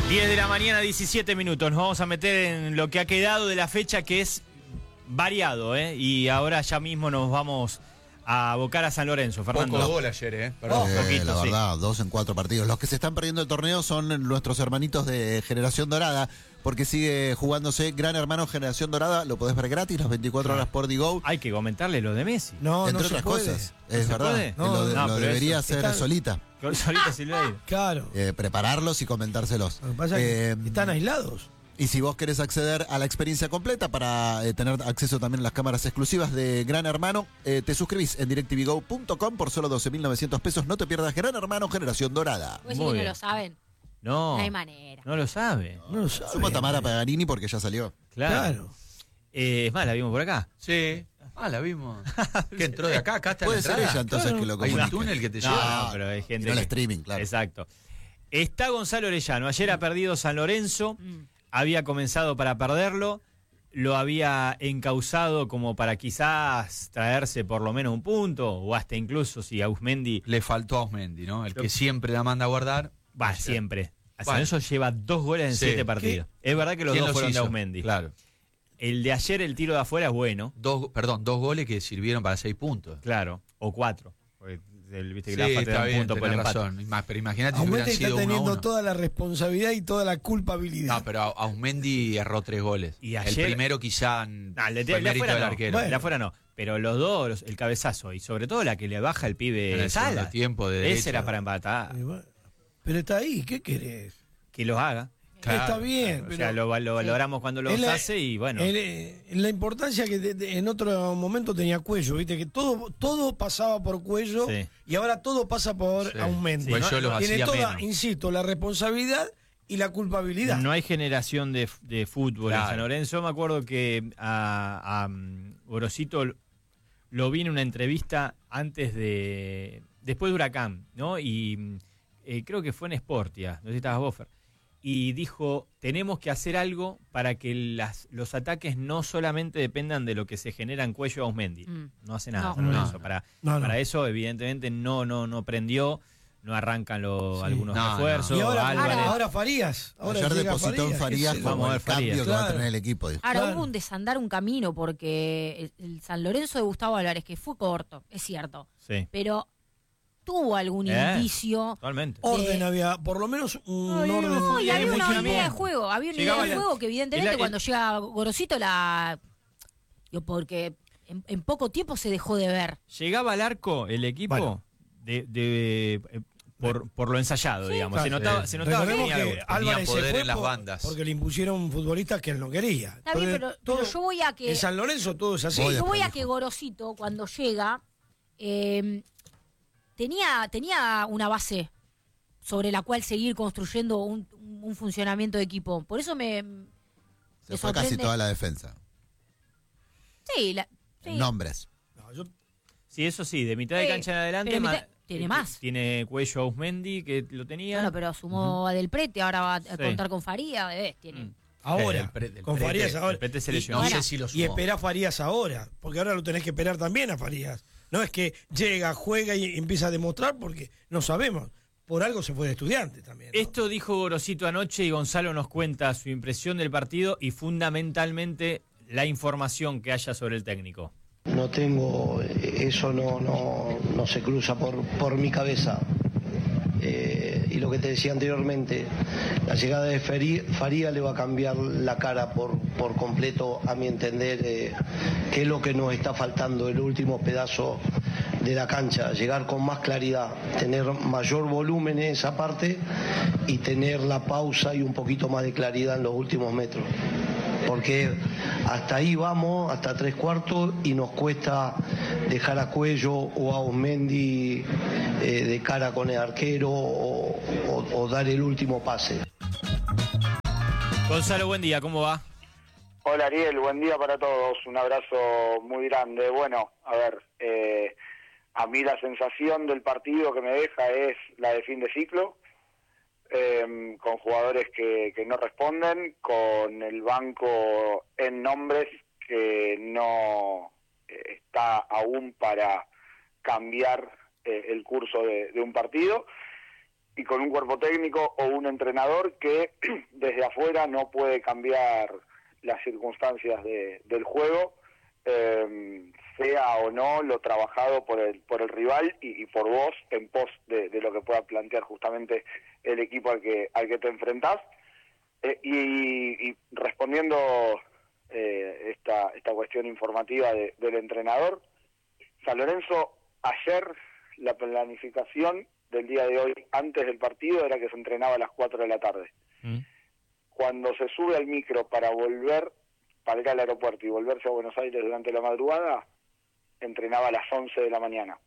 10 de la mañana, 17 minutos. Nos vamos a meter en lo que ha quedado de la fecha, que es variado, ¿eh? Y ahora ya mismo nos vamos a abocar a San Lorenzo, Fernando. Poco gol ayer, Perdón. Poquito, la sí. verdad, 2 en 4 partidos. Los que se están perdiendo el torneo son nuestros hermanitos de Generación Dorada, porque sigue jugándose Gran Hermano Generación Dorada. Lo podés ver gratis las 24 horas por Digo. Hay que comentarle lo de Messi. No, Entre no se otras puede. cosas. ¿No Es se verdad. puede? Lo pero debería eso hacer está- solita. Solita Silveira. Claro. Prepararlos y comentárselos. Lo que pasa es que están aislados. Y si vos querés acceder a la experiencia completa para tener acceso también a las cámaras exclusivas de Gran Hermano, te suscribís en directvgo.com por solo 12.900 pesos. No te pierdas Gran Hermano Generación Dorada. Pues sí Muy que no bien. lo saben. No, No hay manera. no lo sabe. No lo saben. Sumo a Tamara Pagarini porque ya salió. Claro. Es más, la vimos por acá. Sí. La vimos. ¿Qué entró de acá? ¿Acá está Puede la ser entrada? ella entonces Claro. que lo Hay un comunique. túnel que te No, lleva. no, pero hay gente no el que- streaming, claro. Exacto. Está Gonzalo Orellano. Ayer ha perdido San Lorenzo. Había comenzado para perderlo. Lo había encauzado como para quizás traerse por lo menos un punto. O hasta incluso si Ausmendi Le faltó a Osmendi, ¿no? El que siempre la manda a guardar. va siempre. A San Bueno. Lorenzo lleva 2 goles en Sí. 7 partidos. Es verdad que los ¿Quién dos fueron de hizo? Ausmendi. Claro. El de ayer, el tiro de afuera, es bueno. Dos goles que sirvieron para 6 puntos. Claro. O 4. Porque viste que Sí, la falta está da un bien, punto por el tenés empate. razón. Pero imagínate si hubieran Aumente está sido 1-1. teniendo toda la responsabilidad y toda la culpabilidad. No, pero Ausmendi erró 3 goles. Y El ayer- primero quizá No, el fue de mérito afuera del no. arquero. Bueno. El de afuera no. Pero los dos, el cabezazo y sobre todo la que le baja el En pibe el segundo Sala. tiempo de Ese derecha. era para empatar. Bueno, pero está ahí, ¿qué querés? Que los haga. Claro, Está bien. O pero sea, lo valoramos cuando los es la- hace y bueno. La importancia que en otro momento tenía Cuello, viste que todo pasaba por Cuello Sí. y ahora todo pasa por Sí. Aumendi. Pues yo los Tiene hacía toda, menos. insisto, la responsabilidad y la culpabilidad. No hay generación de fútbol en Claro. San Lorenzo. Me acuerdo que a Gorosito lo vi en una entrevista después de Huracán, ¿no? Y creo que fue en Sportia, no sé si estabas vos, Fer. Y dijo, tenemos que hacer algo para que los ataques no solamente dependan de lo que se genera en Cuello a Ausmendi. No hace nada No. San Lorenzo. No. Para eso, evidentemente, no prendió, no arrancan algunos No, refuerzos. Y ahora, Álvarez. ahora Farías. Ahora Ayer llega depositó en Farías ese- Vamos como a ver el cambio Farías. que va a Claro. tener el equipo. dijo. Ahora Claro. hubo un desandar, un camino, porque el San Lorenzo de Gustavo Álvarez, que fue corto, es cierto, Sí, pero tuvo algún indicio. totalmente. Orden había, por lo menos un No, orden. y había una funcionamiento. idea de juego, había una idea Llegaba de la- juego que evidentemente el- cuando llega Gorosito porque en poco tiempo se dejó de ver. Llegaba al arco el equipo Bueno. por lo ensayado, digamos. Se claro. notaba, se notaba que Recordemos tenía que algo. Álvarez se poder fue en las bandas. porque le impusieron futbolistas que él no quería. Está bien, Entonces, pero yo voy a que En San Lorenzo todo es así. yo voy a que Gorosito cuando llega tenía una base sobre la cual seguir construyendo un funcionamiento de equipo. Por eso me Se fue casi sorprende. toda la defensa. Sí, sí. Nombres. No, yo- Sí, eso sí, de mitad de Sí, cancha en adelante. pero tiene más. Tiene Cuello Ausmendi, que lo tenía. Bueno, pero sumó a Del Prete, ahora va a Sí. contar con Faría, tiene. ahora, del con Prete, Farías ahora. el Prete se Y- lesionó. No y- sé si lo Y sumó. esperá Farías ahora, porque ahora lo tenés que esperar también a Farías. No es que llega, juega y empieza a demostrar, porque no sabemos. Por algo se fue de estudiante también. ¿no? Esto dijo Gorosito anoche y Gonzalo nos cuenta su impresión del partido y fundamentalmente la información que haya sobre el técnico. No tengo, eso no se cruza por mi cabeza. Y lo que te decía anteriormente, la llegada de Faría le va a cambiar la cara por completo, a mi entender, que es lo que nos está faltando, el último pedazo de la cancha, llegar con más claridad, tener mayor volumen en esa parte y tener la pausa y un poquito más de claridad en los últimos metros. Porque hasta ahí vamos, hasta 3/4, y nos cuesta dejar a Cuello o a Ausmendi de cara con el arquero o dar el último pase. Gonzalo, buen día, ¿cómo va? Hola Ariel, buen día para todos, un abrazo muy grande. Bueno, a ver, a mí la sensación del partido que me deja es la de fin de ciclo, con jugadores que no responden, con el banco en nombres que no está aún para cambiar el curso de un partido, y con un cuerpo técnico o un entrenador que desde afuera no puede cambiar las circunstancias del juego, sea o no lo trabajado por el rival y por vos en pos de lo que pueda plantear justamente el equipo al que te enfrentás. Y respondiendo esta cuestión informativa del entrenador, San Lorenzo, ayer la planificación del día de hoy antes del partido era que se entrenaba a las 4 de la tarde. Cuando se sube al micro para ir al aeropuerto y volverse a Buenos Aires durante la madrugada, entrenaba a las 11 de la mañana.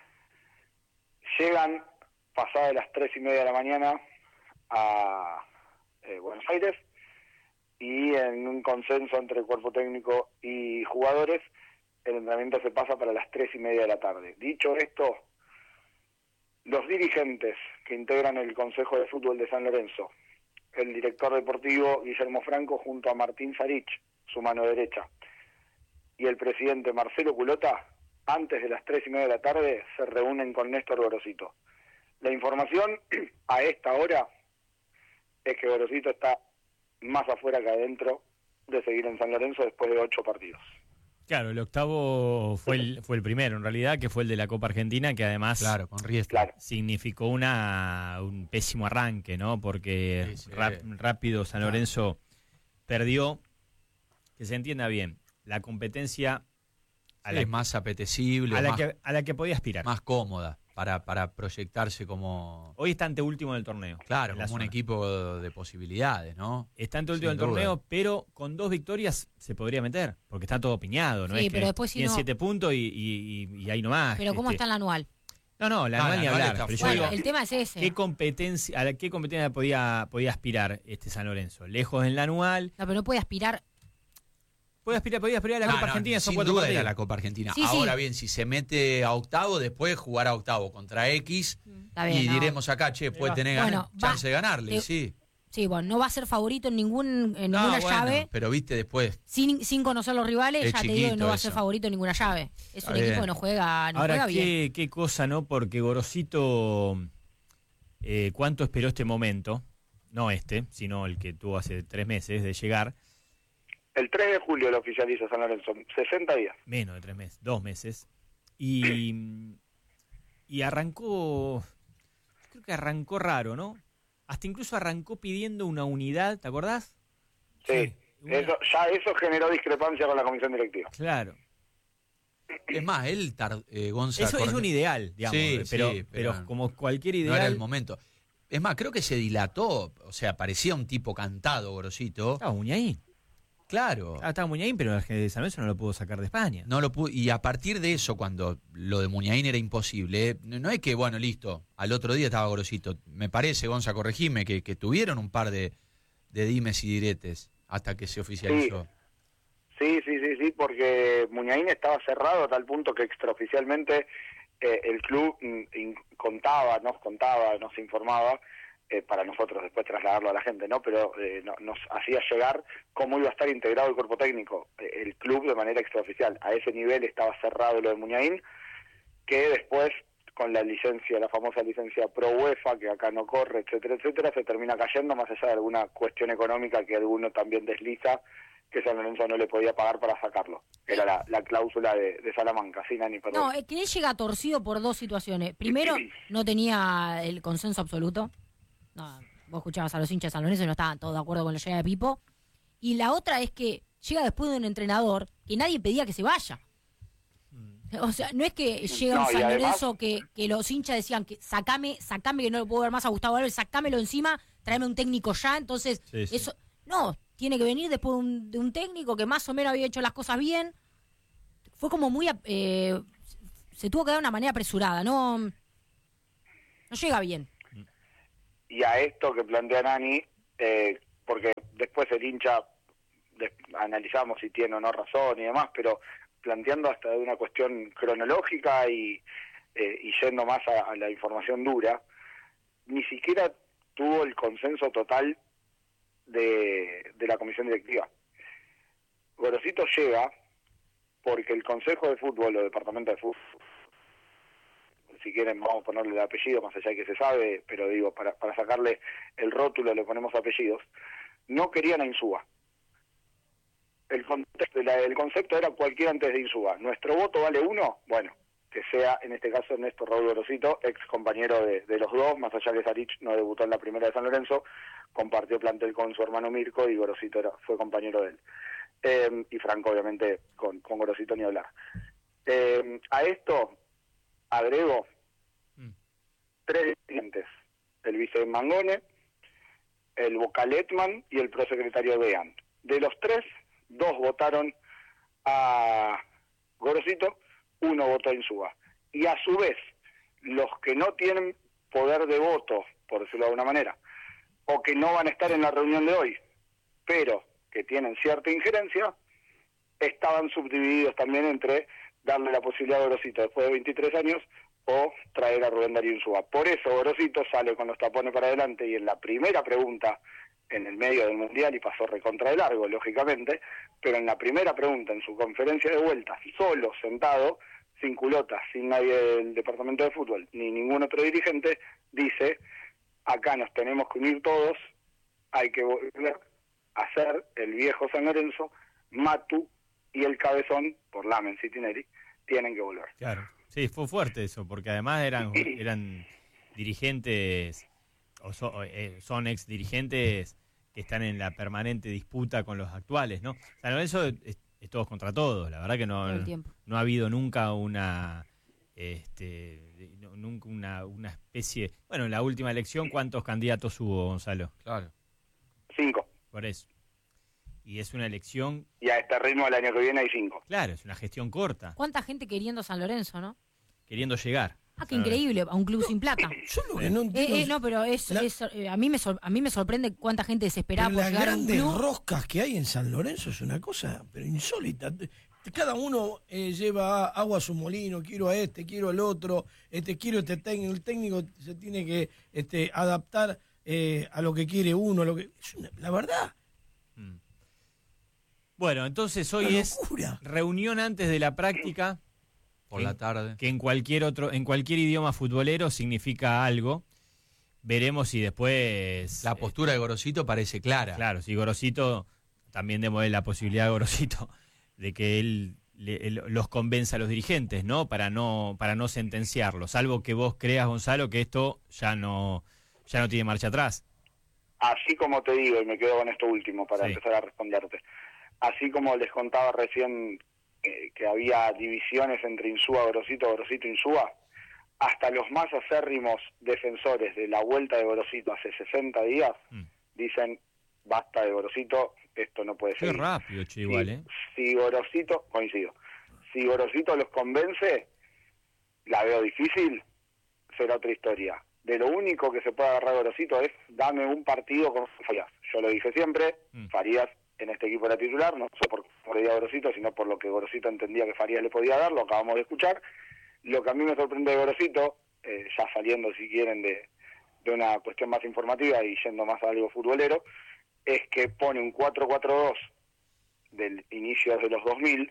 Llegan pasadas las 3:30 de la mañana a Buenos Aires, y en un consenso entre el cuerpo técnico y jugadores, el entrenamiento se pasa para las 3:30 de la tarde. Dicho esto, los dirigentes que integran el Consejo de Fútbol de San Lorenzo, el director deportivo Guillermo Franco junto a Martín Sarich, su mano derecha, y el presidente Marcelo Culota, antes de las 3:30 de la tarde se reúnen con Néstor Gorosito. La información a esta hora es que Gorosito está más afuera que adentro de seguir en San Lorenzo después de 8 partidos. Claro, el octavo fue el primero, en realidad, que fue el de la Copa Argentina, que además con Riestra. Significó un pésimo arranque, ¿no? Porque rápido San Lorenzo perdió, que se entienda bien, la competencia es más apetecible, a la que podía aspirar. Más cómoda para proyectarse como... Hoy está anteúltimo del torneo. Claro, como un equipo de posibilidades, ¿no? Está anteúltimo del torneo, pero con 2 victorias se podría meter, porque está todo piñado, ¿no? Sí, es pero que después si tiene no... 7 puntos y ahí nomás. Pero ¿cómo está el anual? No, la anual ni hablar. Pero yo digo, el tema es ese. ¿A qué competencia podía aspirar San Lorenzo? Lejos en la anual. No, pero no puede aspirar... Podía aspirar a la Copa Argentina, son 4 partidos. Era la Copa Argentina. Sí, Ahora bien, si se mete a octavo, después jugará octavo contra X, bien, diremos acá, puede tener chance de ganarle, sí. Sí, bueno, no va a ser favorito en ninguna llave. Pero viste después. Sin conocer los rivales, ya te digo que no va a ser favorito en ninguna llave. Es un equipo que no juega bien. Qué cosa, ¿no? Porque Gorosito, ¿cuánto esperó este momento? No sino el que tuvo hace 3 meses de llegar. El 3 de julio lo oficializa San Lorenzo, 60 días. Menos de 3 meses, 2 meses. Y arrancó, creo que arrancó raro, ¿no? Hasta incluso arrancó pidiendo una unidad, ¿te acordás? Sí, eso generó discrepancia con la comisión directiva. Claro. Es más, Gonzalo... Eso es un ideal, digamos, pero como cualquier ideal... No era el momento. Es más, creo que se dilató, o sea, parecía un tipo cantado, Gorosito. Estaba Muñain. Claro. Estaba Muñain, pero el San Lorenzo no lo pudo sacar de España. No lo pudo, y a partir de eso, cuando lo de Muñain era imposible, no es que, bueno, listo, al otro día estaba Gorosito. Me parece, Gonza, corregime, que tuvieron un par de dimes y diretes hasta que se oficializó. Sí, porque Muñain estaba cerrado a tal punto que extraoficialmente el club nos informaba, para nosotros después trasladarlo a la gente, ¿no? Pero nos hacía llegar cómo iba a estar integrado el cuerpo técnico, el club de manera extraoficial. A ese nivel estaba cerrado lo de Muñain, que después, con la famosa licencia pro UEFA, que acá no corre, etcétera, se termina cayendo, más allá de alguna cuestión económica que alguno también desliza, que San Lorenzo no le podía pagar para sacarlo. Era la cláusula de Salamanca, sin ni perdón. No, es que él llega torcido por 2 situaciones. Primero, no tenía el consenso absoluto. No, vos escuchabas a los hinchas de San Lorenzo y no estaban todos de acuerdo con la llegada de Pipo. Y la otra es que llega después de un entrenador que nadie pedía que se vaya. O sea, no es que llega un San Lorenzo que los hinchas decían que sacame que no lo puedo ver más a Gustavo Álvarez, sacámelo encima, tráeme un técnico ya. Entonces, eso no, tiene que venir después de un técnico que más o menos había hecho las cosas bien. Fue como muy... se tuvo que dar de una manera apresurada, no llega bien. Y a esto que plantea Nani, porque después el hincha analizamos si tiene o no razón y demás, pero planteando hasta de una cuestión cronológica y yendo más a la información dura, ni siquiera tuvo el consenso total de la comisión directiva. Gorosito llega porque el Consejo de Fútbol o Departamento de Fútbol si quieren vamos a ponerle el apellido, más allá de que se sabe, pero digo, para sacarle el rótulo le ponemos apellidos, no querían a Insúa. El concepto era cualquiera antes de Insúa. ¿Nuestro voto vale 1? Bueno, que sea, en este caso, Néstor Raúl Gorosito, ex compañero de los dos, más allá que Sarich no debutó en la primera de San Lorenzo, compartió plantel con su hermano Mirko y Gorosito fue compañero de él. Y Franco, obviamente, con Gorosito ni hablar. A esto agrego 3 dirigentes: el vice Mangone, el vocal Etman y el prosecretario Dean. De los 3, 2 votaron a Gorosito, 1 votó a Insúa. Y a su vez, los que no tienen poder de voto, por decirlo de alguna manera, o que no van a estar en la reunión de hoy, pero que tienen cierta injerencia, estaban subdivididos también entre darle la posibilidad a Gorosito después de 23 años o traer a Rubén Darío Insúa. Por eso Gorosito sale con los tapones para adelante y en la primera pregunta, en el medio del Mundial, y pasó recontra de largo, lógicamente, pero en la primera pregunta, en su conferencia de vuelta, solo, sentado, sin culotas, sin nadie del departamento de fútbol, ni ningún otro dirigente, dice: acá nos tenemos que unir todos, hay que volver a ser el viejo San Lorenzo, Matu y el Cabezón, por Lamen Citinelli, tienen que volver. Claro, sí, fue fuerte eso, porque además eran dirigentes, son ex dirigentes que están en la permanente disputa con los actuales, ¿no? San Lorenzo es todos contra todos, la verdad que no ha habido nunca una especie. Bueno, en la última elección, ¿cuántos candidatos hubo, Gonzalo? Claro. 5. Por eso. Y es una elección. Y a este ritmo el año que viene hay 5. Claro, es una gestión corta. ¿Cuánta gente queriendo San Lorenzo, no? Queriendo llegar. Ah, qué increíble, a un club sin plata. Yo lo que no entiendo no, pero a mí me sorprende cuánta gente desesperada por las llegar a un grandes club. roscas que hay en San Lorenzo es una cosa pero insólita. Cada uno lleva agua a su molino, quiero a este, quiero al otro, quiero este técnico. El técnico se tiene que adaptar a lo que quiere uno, la verdad. Bueno, entonces hoy es reunión antes de la práctica. Por la tarde. Que en cualquier idioma futbolero significa algo. Veremos si después. La postura de Gorosito parece clara. Claro, si Gorosito, también démosle la posibilidad a Gorosito de que él los convenza a los dirigentes, ¿no? Para no sentenciarlo. Salvo que vos creas, Gonzalo, que esto ya no tiene marcha atrás. Así como te digo, y me quedo con esto último para empezar a responderte. Así como les contaba recién que había divisiones entre Insúa, Gorosito, Insúa, hasta los más acérrimos defensores de la vuelta de Gorosito hace 60 días dicen: basta de Gorosito, esto no puede ser. Qué rápido, che, igual, Si Gorosito, coincido, si Gorosito los convence, la veo difícil, será otra historia. De lo único que se puede agarrar a Gorosito es: dame un partido con Farías. Yo lo dije siempre, Farías en este equipo era titular, no sé por qué le dio a Gorosito, sino por lo que Gorosito entendía que Farías le podía dar, lo acabamos de escuchar. Lo que a mí me sorprende de Gorosito, ya saliendo, si quieren, de una cuestión más informativa y yendo más a algo futbolero, es que pone un 4-4-2 del inicio de los 2000,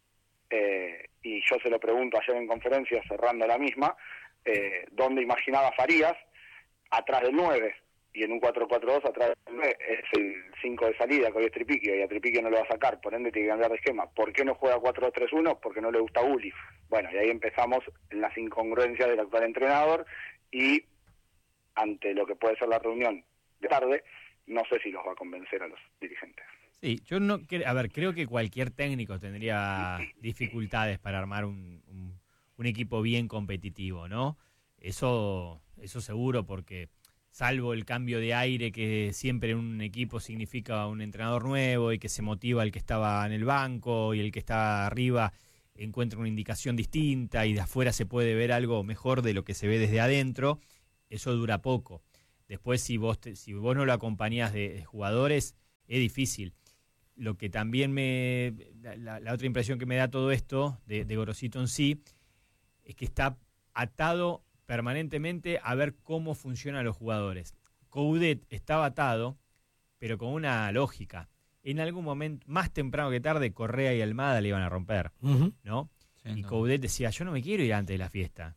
y yo se lo pregunto ayer en conferencia, cerrando la misma, ¿dónde imaginaba Farías? Atrás del 9. Y en un 4-4-2 atrás del 9 es el 5 de salida, que hoy es Tripiquio, y a Tripiquio no lo va a sacar, por ende tiene que cambiar de esquema. ¿Por qué no juega 4-3-1? Porque no le gusta a Uli. Bueno, y ahí empezamos en las incongruencias del actual entrenador, y ante lo que puede ser la reunión de tarde, no sé si los va a convencer a los dirigentes. Sí, creo que cualquier técnico tendría dificultades para armar un equipo bien competitivo, ¿no? Eso seguro, porque salvo el cambio de aire que siempre en un equipo significa un entrenador nuevo y que se motiva el que estaba en el banco y el que está arriba encuentra una indicación distinta y de afuera se puede ver algo mejor de lo que se ve desde adentro, eso dura poco. Después si vos no lo acompañás de jugadores es difícil. Lo que también la otra impresión que me da todo esto de Gorosito en sí es que está atado permanentemente a ver cómo funcionan los jugadores. Coudet estaba atado, pero con una lógica. En algún momento, más temprano que tarde, Correa y Almada le iban a romper, ¿no? Sí, y no. Coudet decía, yo no me quiero ir antes de la fiesta.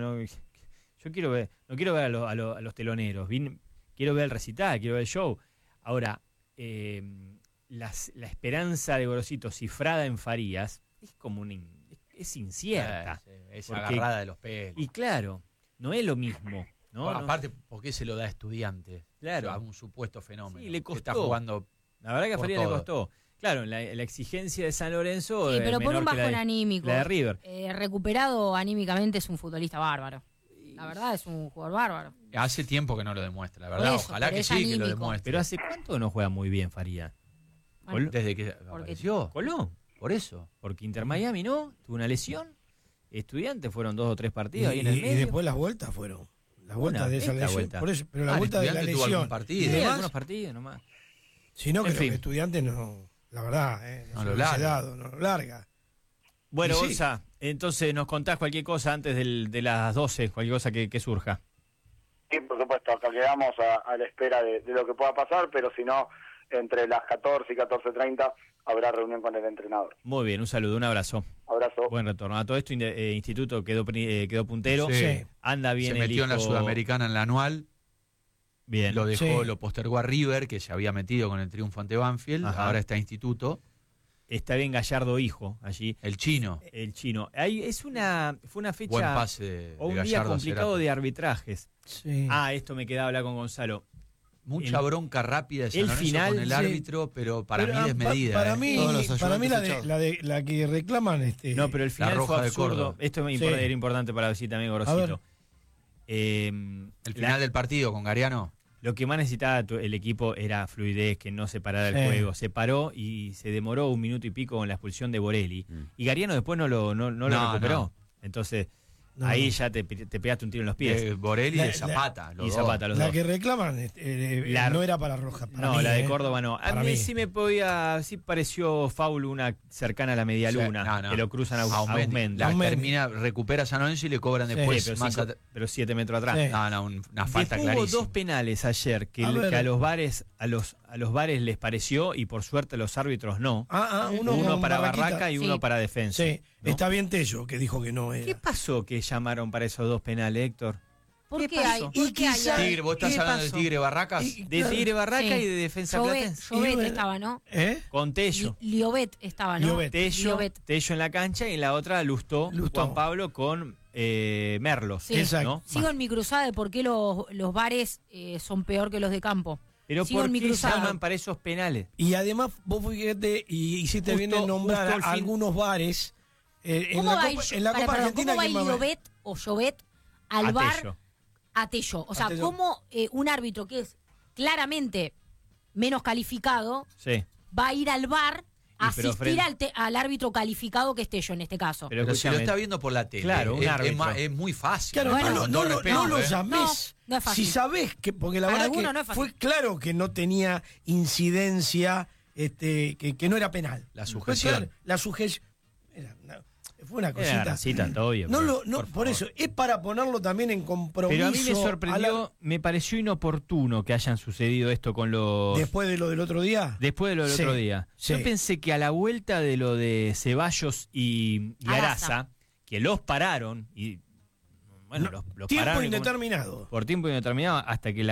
Yo quiero ver, no quiero ver a los teloneros, quiero ver el recital, quiero ver el show. Ahora, la esperanza de Gorosito cifrada en Farías es como es incierta. Sí, es Porque- agarrada de los pelos. Y claro, no es lo mismo. ¿no? Bueno, aparte, ¿por qué se lo da a estudiantes? Claro. A un supuesto fenómeno. Sí, le que está costó. jugando. La verdad que a por Farías le todo. costó. Claro, la exigencia de San Lorenzo Sí, es pero por menor un que bajón la anímico. de River. Recuperado anímicamente es un futbolista bárbaro. La verdad es un jugador bárbaro. Hace tiempo que no lo demuestra, la verdad. Por eso, Ojalá pero que es sí, que lo anímico. demuestre. Pero ¿hace cuánto no juega muy bien Farías? Bueno, Desde que apareció. Coló. Por eso. Porque Inter Miami no, tuvo una lesión. Estudiantes fueron 2 o 3 Y, partidos ahí en el medio. después las vueltas fueron. Las vueltas Una, de esa esta lesión. vuelta. Por eso, pero la vuelta de la Estudiante tuvo algún lesión. partido. Y Sí, demás, algunos partidos nomás. sino que En los fin. estudiantes no. La verdad, No se lo hubiese larga. dado, no lo larga. Bueno, Y sí. Gonza, entonces nos contás cualquier cosa antes de las 12, cualquier cosa que surja. Sí, por supuesto, acá quedamos a la espera de lo que pueda pasar, pero si no, entre las 14 y 14:30 habrá reunión con el entrenador. Muy bien, un saludo, un abrazo. Abrazo. Buen retorno. A todo esto, Instituto quedó puntero. Sí. Anda bien Se metió en la hijo. Sudamericana en la anual. Bien. Lo dejó, Sí. lo postergó a River, que se había metido con el triunfo ante Banfield. Ajá. Ahora está Instituto. Está bien Gallardo hijo allí, El chino. el chino. Ahí fue una fecha Buen pase de o un día Gallardo a complicado Cerati. de arbitrajes. Sí. Esto me quedaba hablar con Gonzalo. Mucha el- bronca rápida de San el Lorenzo final, con el sí. árbitro, pero para Pero, mí desmedida. Para ¿eh? mí, Todos los para mí ayudantes la que reclaman No, pero el final roja fue de absurdo. Córdoba. Esto Sí. era importante para decir también, A Gorosito. El final del partido con Gariano. Lo que más necesitaba el equipo era fluidez, que no se parara el Sí. juego. Se paró y se demoró 1 minuto y pico con la expulsión de Borelli. Y Gariano después no lo recuperó. no. Entonces, No. ahí ya te pegaste un tiro en los pies. Borelli La- y Zapata. los y dos. Zapata, los La dos. que reclaman La- no era para Roja. Para No, mí, la de Córdoba no. A Para mí mí. sí pareció foul una cercana a la media Sí, luna, no. que lo cruzan a Aumendi. Ausmendi. La Aumendi. termina, recupera San Lorenzo y le cobran Sí, después pero, más pero 7 metros atrás. Sí. No, una falta Después hubo clarísima. 2 penales ayer que, A ver. que a los bares les pareció y por suerte a los árbitros no. Uno Uno con para Barraquita. Barraca y Sí. uno para defensa. Sí, ¿no? está bien Tello, que dijo que no ¿Qué era. pasó que llamaron para esos 2 penales, Héctor? ¿Por ¿Qué qué pasó? hay? Y ¿Por qué hay? quizá- Tigre, vos estás ¿Qué hablando pasó? de Tigre Barracas. De Tigre Barraca Sí. y de defensa platense. Llobet Y- estaba, ¿no? Con Tello. Liobet estaba, ¿no? Liobet. Tello Liobet. en la cancha y en la otra Lustó. Lustó. Juan Pablo con Merlos. Sí. Exacto. ¿no? Sigo en mi cruzada de por qué los bares son peor que los de campo. Pero Sigo ¿por en mi qué cruzada. llaman para esos penales? Y además, vos fíjate, y hiciste bien en nombrar justo al fin. algunos bares. En ¿Cómo la va, Copa, en la Copa Argentina, ¿cómo va ¿quién va a ver? Liobet o Llobet al A bar Tello. a Tello? O sea, A Tello. ¿cómo un árbitro que es claramente menos calificado Sí. va a ir al bar a Y pero asistir frente- al árbitro calificado que es Tello en este caso? Pero Pero si lo escúchame, está viendo por la tele, Claro, un árbitro. es muy fácil. Claro, Bueno, no, con no todo lo- respeto, no lo ¿eh? llames. No es fácil. Si sabés que, porque la Para verdad que algunos no es fácil. fue claro que no tenía incidencia, que no era penal. La Fue sujeción. claro, la sujeción. Fue una Era cosita. grasita, todo bien, No pero, lo, no, por favor. eso, es para ponerlo también en compromiso. Pero a mí me a sorprendió, la- me pareció inoportuno que hayan sucedido esto con los... después de lo del otro día. Después de lo del Sí, otro día. sí. Yo pensé que a la vuelta de lo de Ceballos y Araza. Araza, que los pararon, y bueno, los Tiempo pararon indeterminado. por tiempo indeterminado hasta que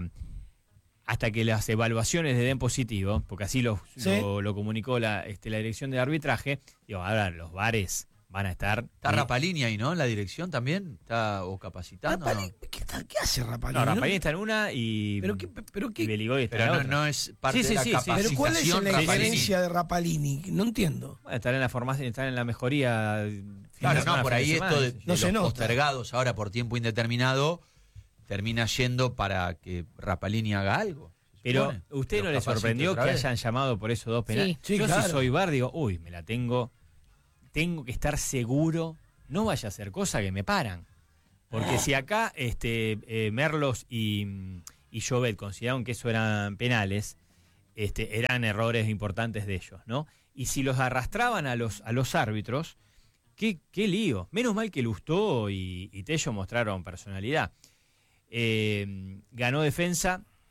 las evaluaciones le den positivo, porque así lo comunicó la dirección de arbitraje. Digo, ahora los bares van a estar... ¿Está Rapalini ahí, no? ¿En la dirección también? ¿Está o capacitando? Rapalini, ¿no? ¿Qué hace Rapalini? No, Rapalini está en una y Pero y qué, Beligoy está en Pero la no, otra. no es parte Sí, de la sí, sí, sí. pero ¿cuál es capacitación la Rapalini. injerencia de Rapalini? No entiendo. Bueno, estar en la formación, estar en la mejoría... Claro, fin de no, por semana, ahí fin de esto semana, de, sí. No de se los nota. postergados ahora por tiempo indeterminado termina yendo para que Rapalini haga algo. se Pero, supone. ¿usted Los no le capacite sorprendió otra que vez. hayan llamado por esos 2 penales? Sí, Yo claro. si soy VAR digo, uy, me la tengo que estar seguro, no vaya a ser cosa que me paran. Porque si acá Merlos y Llobet consideraron que eso eran penales, eran errores importantes de ellos, ¿no? Y si los arrastraban a los árbitros, qué lío. Menos mal que Lustó y Tello mostraron personalidad. Ganó defensa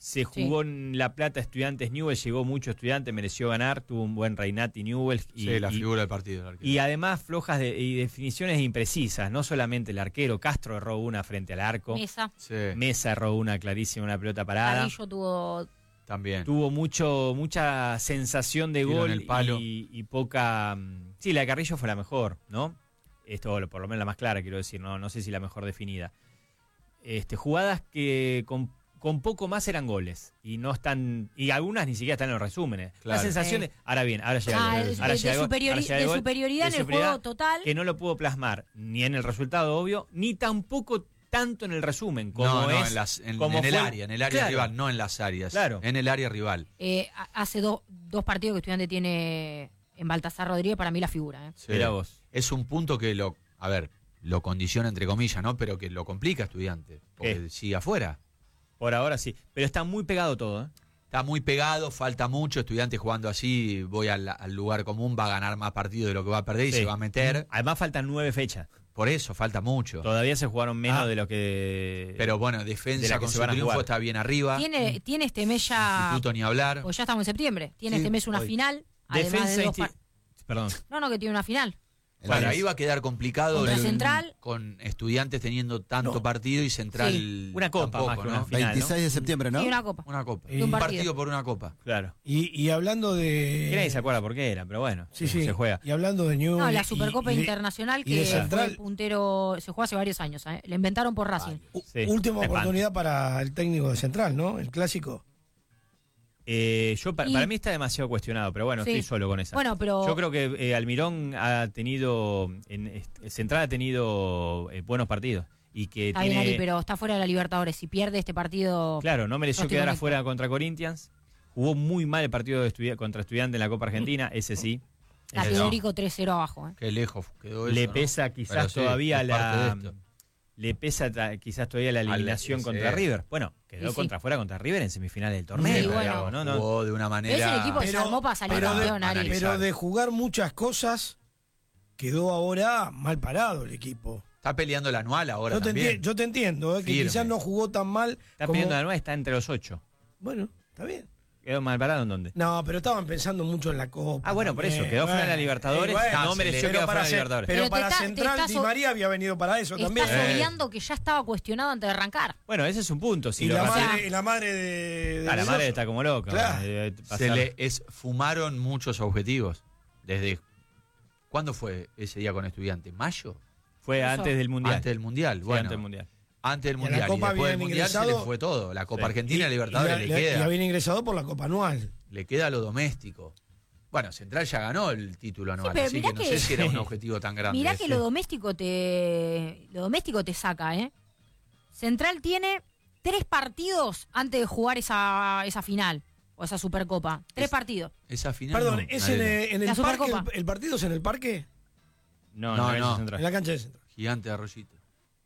Se jugó en La Plata Estudiantes Newell, llegó mucho estudiante, mereció ganar, tuvo un buen Reinati Newell. Sí, la figura del partido. El arquero. Y además flojas y definiciones imprecisas, no solamente el arquero, Castro erró una frente al arco. Mesa. Mesa erró una clarísima, una pelota parada. Carrillo tuvo... También. Tuvo mucha sensación de Tiro en gol el palo. y poca... Sí, la de Carrillo fue la mejor, ¿no? Esto por lo menos la más clara, quiero decir, no sé si la mejor definida. Jugadas que con poco más eran goles y no están, y algunas ni siquiera están en los resúmenes. Claro. La sensación de, ahora llega el gol. Ahora llega el gol, ahora llega el gol, superioridad en el juego total. que no lo pudo plasmar ni en el resultado obvio, ni tampoco tanto en el resumen, como es en fue- el área claro. rival, no en las áreas, Claro. en el área rival. Hace dos partidos que Estudiante tiene en Baltasar Rodríguez, para mí la figura. Sí. Mirá vos. Es un punto que lo condiciona entre comillas, ¿no? Pero que lo complica a Estudiante, porque ¿Qué? sigue afuera. Por ahora sí, pero está muy pegado todo, ¿eh? Está muy pegado, falta mucho. Estudiante jugando así, voy al lugar común, va a ganar más partidos de lo que va a perder y Sí. se va a meter. Además faltan 9 fechas. Por eso, falta mucho. Todavía se jugaron menos de lo que... Pero bueno, de defensa la que con se su van a triunfo jugar. está bien arriba. Tiene este mes ya... Instituto ni hablar. Pues ya estamos en septiembre. Tiene Sí, este mes una hoy. final. Además de Perdón. No, que tiene una final. Bueno, ahí va a quedar complicado Contra Central. con Estudiantes teniendo tanto partido y Central Sí. Una copa tampoco, más que ¿no? una final, 26 de septiembre, ¿no? Y una copa. Una copa. Y Un un partido por una copa. Claro. Y hablando de... Que nadie se acuerda por qué era, pero bueno, Sí, sí. se juega. Y hablando de New... No, la Supercopa Internacional y de que fue Central. el puntero, se jugó hace varios años. Le inventaron por Racing. Sí. Última Me oportunidad para el técnico de Central, ¿no? El clásico. Para mí está demasiado cuestionado, pero bueno, Sí. estoy solo con esa. Bueno, pero... Yo creo que Almirón ha tenido, Central ha tenido buenos partidos y que Está bien, tiene, Ari, pero está fuera de la Libertadores. Si pierde este partido... claro, no mereció No estoy quedar con afuera contra Corinthians. Jugó muy mal el partido contra Estudiantes en la Copa Argentina, ese sí. La Ese no. Teórico 3-0 abajo. Qué lejos quedó eso, Le ¿no? pesa Pero quizás sí, todavía es parte de la esto. le pesa quizás todavía la eliminación sí. contra River. Bueno, quedó Y sí. contra fuera contra River en semifinales del torneo. Sí, bueno. digamos, ¿no? Jugó de una Pero manera. es el equipo que se armó para salir campeón, Ari. pero de jugar muchas cosas, quedó ahora mal parado el equipo. Está peleando el anual ahora también. Yo te entiendo, que Firme. quizás no jugó tan mal. Está como- pidiendo la nueva, está entre los 8. Bueno, está bien. ¿Quedó mal parado en dónde? No, pero estaban pensando mucho en la Copa. Ah, bueno, por eso, también. quedó fuera de la Bueno, Libertadores, no mereció pero quedar fuera para de la Libertadores. Pero Pero te para está- te Central, estás Di ob- María había venido para eso también. Estás obviando que ya estaba cuestionado antes de arrancar. Bueno, ese es un punto. Si Y lo la ratifica- madre, y la madre de la madre Mendoza. está como loca. Claro. Se le esfumaron muchos objetivos. Desde ¿cuándo fue ese día con Estudiantes? ¿Mayo? Fue Eso. antes del Mundial. Antes del Mundial. Sí, Bueno, antes del Mundial. antes del Y a la Mundial. Y Copa después del habían Mundial se le ingresado- fue todo. La Copa Sí. Argentina, Libertadores, y le queda. habían ingresado por la Copa Anual. Le queda lo doméstico. Bueno, Central ya ganó el título anual, pero así mirá que no que- sé si era un objetivo tan grande. Mirá que lo doméstico te saca, ¿eh? Central tiene 3 partidos antes de jugar esa final o esa Supercopa. 3 partidos. Esa final. Perdón, no, ¿es nadie- en La el parque? Supercopa. ¿El partido es en el parque? No, No, no, no. Central. En la cancha de Central. Gigante de Arroyito.